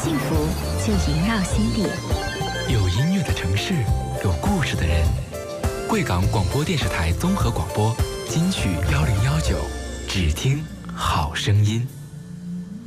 幸福就萦绕心底。 有音乐的城市，有故事的人。贵港广播电视台综合广播金曲1019，只听好声音。